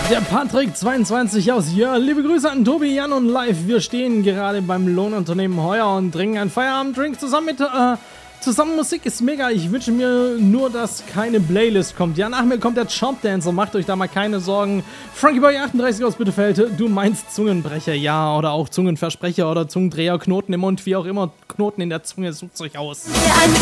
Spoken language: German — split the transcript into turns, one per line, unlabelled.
Der Patrick22 aus Jörl. Liebe Grüße an Tobi, Jan und Live. Wir stehen gerade beim Lohnunternehmen Heuer und trinken einen Feierabenddrink zusammen mit zusammen. Musik ist mega. Ich wünsche mir nur, dass keine Playlist kommt. Ja, nach mir kommt der Chopdancer. Macht euch da mal keine Sorgen. Frankie Boy 38 aus Bittefeld. Du meinst Zungenbrecher, ja. Oder auch Zungenversprecher oder Zungendreher, Knoten im Mund, wie auch immer. Knoten in der Zunge, sucht's euch aus.